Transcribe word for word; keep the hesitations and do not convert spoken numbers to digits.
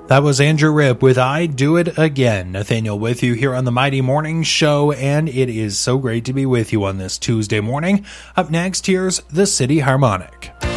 That was Andrew Ripp with I Do It Again. Nathaniel with you here on the Mighty Morning Show, and it is so great to be with you on this Tuesday morning. Up next, here's the City Harmonic.